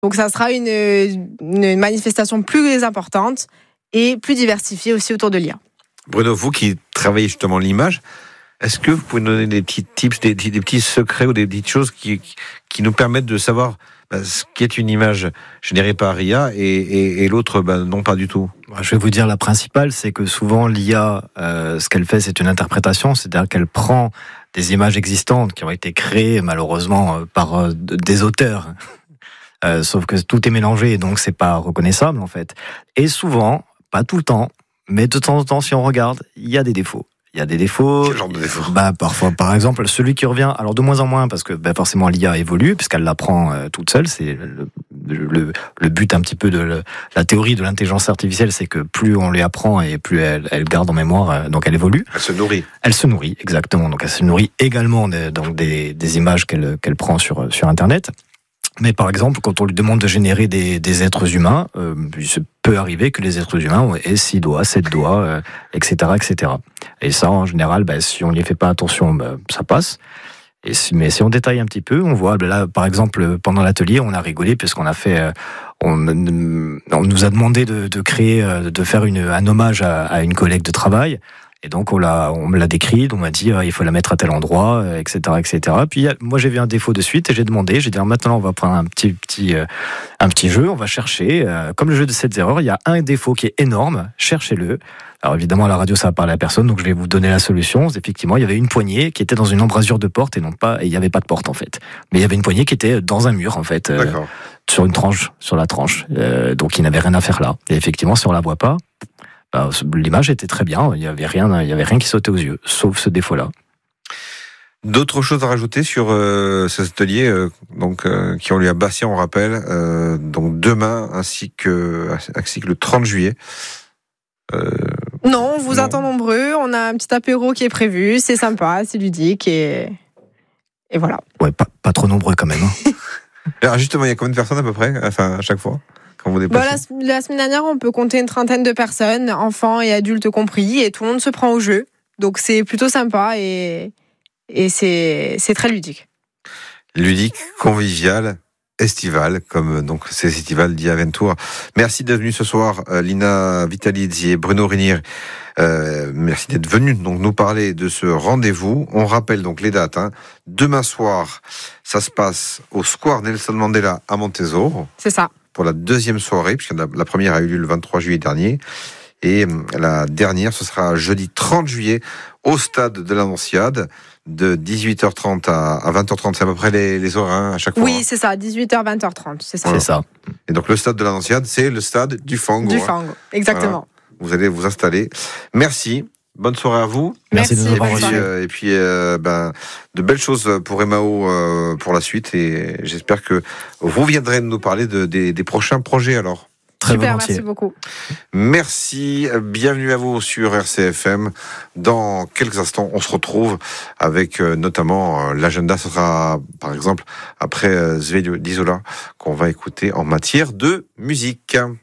Donc ça sera une manifestation plus importante et plus diversifiée aussi autour de l'IA. Bruno, vous qui travaillez justement l'image, est-ce que vous pouvez nous donner des petits tips, des petits secrets ou des petites choses qui nous permettent de savoir ce qu'est une image générée par IA et l'autre, non, pas du tout? Je vais vous dire la principale, c'est que souvent l'IA, ce qu'elle fait, c'est une interprétation, c'est-à-dire qu'elle prend des images existantes qui ont été créées malheureusement par des auteurs. Sauf que tout est mélangé et donc c'est pas reconnaissable en fait. Et souvent, pas tout le temps, mais de temps en temps, si on regarde, il y a des défauts. Il y a des défauts. Quel genre de défauts? Parfois, par exemple, celui qui revient, alors de moins en moins, parce que forcément l'IA évolue, puisqu'elle l'apprend toute seule. C'est le but un petit peu de la théorie de l'intelligence artificielle, c'est que plus on lui apprend et plus elle garde en mémoire, donc elle évolue. Elle se nourrit. Elle se nourrit, exactement. Donc elle se nourrit également des images qu'elle prend sur Internet. Mais par exemple, quand on lui demande de générer des êtres humains, il peut arriver que les êtres humains aient 6 doigts, 7 doigts, etc., etc. Et ça, en général, si on n'y fait pas attention, ça passe. Mais si on détaille un petit peu, on voit, là, par exemple, pendant l'atelier, on a rigolé puisqu'on a fait, on nous a demandé de créer, de faire un hommage à une collègue de travail. Et donc on me l'a décrit, on m'a dit il faut la mettre à tel endroit, etc., etc. Puis moi j'ai vu un défaut de suite et j'ai demandé, j'ai dit maintenant on va prendre un petit jeu, on va chercher, comme le jeu de 7 erreurs, il y a un défaut qui est énorme, cherchez-le. Alors évidemment à la radio ça va parler à personne, donc je vais vous donner la solution. Effectivement il y avait une poignée qui était dans une embrasure de porte et il n'y avait pas de porte en fait, mais il y avait une poignée qui était dans un mur en fait, sur une tranche, sur la tranche, donc il n'avait rien à faire là. Et effectivement si on la voit pas. L'image était très bien, il y avait rien qui sautait aux yeux, sauf ce défaut-là. D'autres choses à rajouter sur cet atelier qui ont lieu à Bastia, on rappelle, donc demain ainsi que le 30 juillet. Non, on vous attend nombreux, on a un petit apéro qui est prévu, c'est sympa, c'est ludique et voilà. Ouais, pas trop nombreux quand même. Hein. Alors justement, il y a combien de personnes à peu près, enfin à chaque fois? La semaine dernière, on peut compter une trentaine de personnes, enfants et adultes compris, et tout le monde se prend au jeu. Donc c'est plutôt sympa et c'est très ludique. Ludique, convivial, estival, comme donc ces festivals d'IA Ventour. Merci d'être venu ce soir, Lina Vitalizzi et Bruno Rinier. Merci d'être venus donc nous parler de ce rendez-vous. On rappelle donc les dates. Demain soir, ça se passe au Square Nelson Mandela à Montezor. C'est ça. Pour la deuxième soirée, puisque la première a eu lieu le 23 juillet dernier, et la dernière, ce sera jeudi 30 juillet, au stade de l'Annonciade, de 18h30 à 20h30, c'est à peu près les horaires à chaque fois. Oui, c'est ça, 18h, 20h30, c'est ça. Voilà. C'est ça. Et donc le stade de l'Annonciade, c'est le stade du Fango. Du Fango, exactement. Voilà. Vous allez vous installer. Merci. Bonne soirée à vous. Merci de nous avoir reçus. Et puis, de belles choses pour Emao pour la suite. Et j'espère que vous viendrez nous parler des prochains projets alors. Très super, volontiers. merci beaucoup. Merci, bienvenue à vous sur RCFM. Dans quelques instants, on se retrouve avec notamment l'agenda. Ce sera par exemple après Zve d'Isola qu'on va écouter en matière de musique.